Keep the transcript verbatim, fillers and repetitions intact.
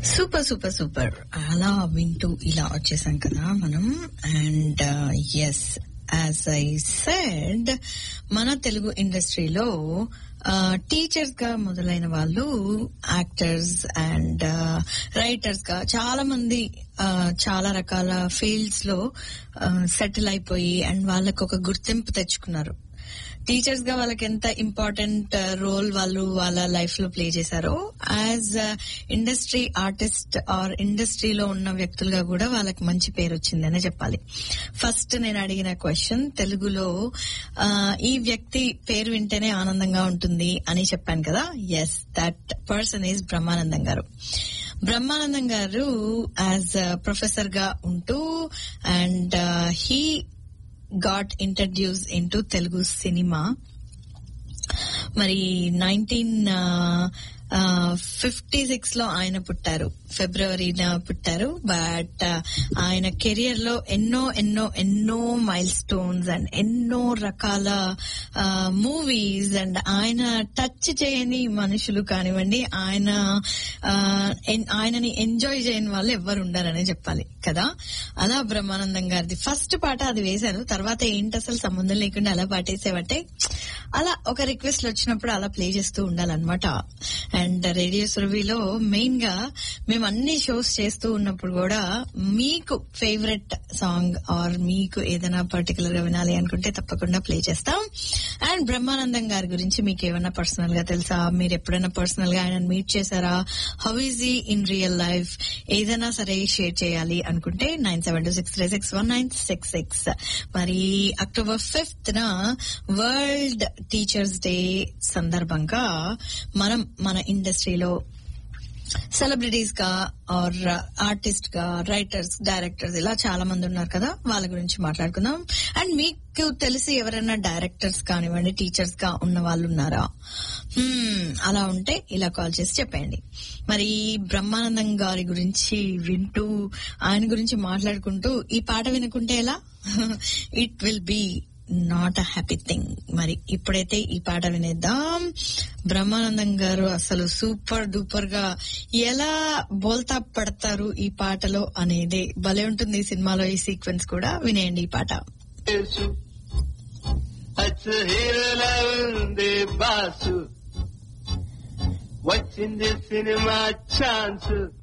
Super super super. అలా వింటూ ఇలా వచ్చేసాం కదా మనం. And yes, as I said, మన తెలుగు ఇండస్ట్రీలో టీచర్స్ గా మొదలైన వాళ్ళు యాక్టర్స్ అండ్ రైటర్స్ గా చాలా మంది చాలా రకాల ఫీల్డ్స్ లో సెటిల్ అయిపోయి అండ్ వాళ్ళకు ఒక గుర్తింపు తెచ్చుకున్నారు. టీచర్స్ గా వాళ్ళకి ఎంత ఇంపార్టెంట్ రోల్ వాళ్ళు వాళ్ళ లైఫ్ లో ప్లే చేశారో, యాజ్ ఇండస్ట్రీ ఆర్టిస్ట్ ఆర్ ఇండస్ట్రీలో ఉన్న వ్యక్తులుగా కూడా వాళ్ళకి మంచి పేరు వచ్చిందనే చెప్పాలి. ఫస్ట్ నేను అడిగిన క్వశ్చన్ తెలుగులో ఈ వ్యక్తి పేరు వింటేనే ఆనందంగా ఉంటుంది అని చెప్పాను కదా. Yes, that person is Brahmanandam గారు. బ్రహ్మానందం గారు యాజ్ ప్రొఫెసర్ గా ఉంటూ and he got introduced into Telugu cinema. మరి నైన్టీన్ ఫిఫ్టీ సిక్స్ లో ఆయన పుట్టారు, ఫిబ్రవరిన పుట్టారు. బట్ ఆయన కెరియర్ లో ఎన్నో ఎన్నో ఎన్నో మైల్ స్టోన్స్ అండ్ ఎన్నో రకాల మూవీస్ అండ్ ఆయన టచ్ చేయని మనుషులు కానివ్వండి, ఆయన ఆయనని ఎంజాయ్ చేయని వాళ్ళు ఎవ్వరు ఉండారనే చెప్పాలి కదా. అలా బ్రహ్మానందం గారిది ఫస్ట్ పాట అది వేశారు. తర్వాత ఏంటి అసలు సంబంధం లేకుండా అలా పాటేసేవంటే అలా ఒక రిక్వెస్ట్ వచ్చినప్పుడు అలా ప్లే చేస్తూ ఉండాలన్నమాట. అండ్ రేడియో సురభిలో మెయిన్ గా మేము అన్ని షోస్ చేస్తూ ఉన్నప్పుడు కూడా మీకు ఫేవరెట్ సాంగ్ ఆర్ మీకు ఏదైనా పర్టికులర్ గా వినాలి అనుకుంటే తప్పకుండా ప్లే చేస్తాం. అండ్ బ్రహ్మానందం గారి గురించి మీకు ఏమన్నా పర్సనల్ గా తెలుసా? మీరు ఎప్పుడైనా పర్సనల్ గా ఆయన మీట్ చేశారా? How is he in real life? ఏదైనా సరే షేర్ చేయాలి అనుకుంటే nine seven two six three six one nine six six. మరి అక్టోబర్ ఫిఫ్త్ న వరల్డ్ టీచర్స్ డే సందర్భంగా మనం మన ఇండస్ట్రీలో సెలబ్రిటీస్ గా ఆర్ ఆర్టిస్ట్ గా రైటర్స్, డైరెక్టర్స్ ఇలా చాలా మంది ఉన్నారు కదా, వాళ్ళ గురించి మాట్లాడుకుందాం. అండ్ మీకు తెలిసి ఎవరైనా డైరెక్టర్స్ కానివ్వండి, టీచర్స్ గా ఉన్న వాళ్ళు ఉన్నారా? అలా ఉంటే ఇలా కాల్ చేసి చెప్పండి. మరి బ్రహ్మానందం గారి గురించి వింటూ ఆయన గురించి మాట్లాడుకుంటూ ఈ పాట వినుకుంటే ఎలా? It will be not a happy thing. మరి ఇప్పుడైతే ఈ పాట వినేద్దాం. బ్రహ్మానందం గారు అసలు సూపర్ డూపర్ గా ఎలా బోల్తా పడతారు ఈ పాటలో అనేది భలే ఉంటుంది. ఈ సినిమాలో ఈ సీక్వెన్స్ కూడా వినేయండి ఈ పాట. వచ్చింది సినిమా ఛాన్స్,